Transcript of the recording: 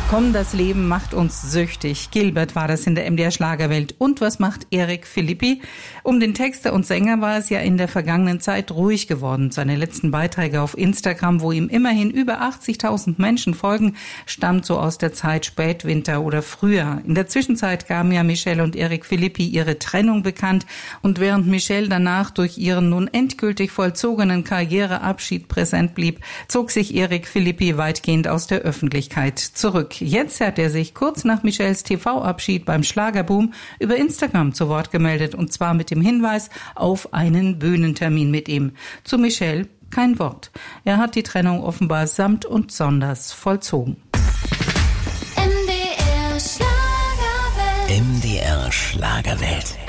Komm, das Leben macht uns süchtig. Gilbert war das in der MDR Schlagerwelt. Und was macht Eric Philippi? Um den Texter und Sänger war es ja in der vergangenen Zeit ruhig geworden. Seine letzten Beiträge auf Instagram, wo ihm immerhin über 80.000 Menschen folgen, stammt so aus der Zeit Spätwinter oder Frühjahr. In der Zwischenzeit gaben ja Michelle und Eric Philippi ihre Trennung bekannt. Und während Michelle danach durch ihren nun endgültig vollzogenen Karriereabschied präsent blieb, zog sich Eric Philippi weitgehend aus der Öffentlichkeit zurück. Jetzt hat er sich kurz nach Michelles TV-Abschied beim Schlagerboom über Instagram zu Wort gemeldet, und zwar mit dem Hinweis auf einen Bühnentermin mit ihm. Zu Michelle kein Wort. Er hat die Trennung offenbar samt und sonders vollzogen. MDR Schlagerwelt. MDR Schlagerwelt.